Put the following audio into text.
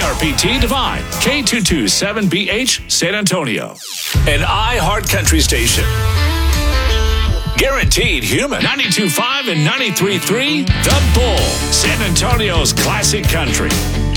KRPT Divine, K227BH San Antonio. An iHeart Country station. Guaranteed human. 92.5 and 93.3 The Bull, San Antonio's classic country.